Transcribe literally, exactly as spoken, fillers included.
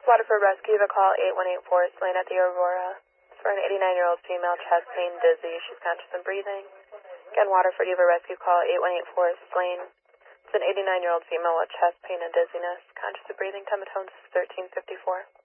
Waterford Rescue, the call eight one eight four, slain at the Aurora. It's for an eighty-nine-year-old female, chest pain, dizzy. She's conscious and breathing. Again, Waterford Eva Rescue, call eight one eight four, slain. It's an eighty-nine-year-old female with chest pain and dizziness, conscious and breathing. Time of tones is thirteen fifty-four.